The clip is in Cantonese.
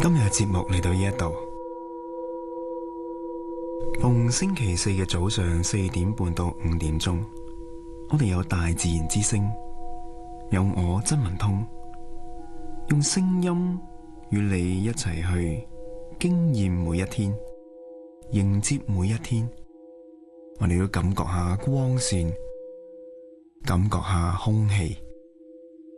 今日嘅節目嚟到呢一度，逢星期四嘅早上4點半到5點鐘，我哋有大自然之聲，有我曾文通，用聲音與你一齊去經驗每一天，迎接每一天。我哋要感覺下光線，感覺下空氣，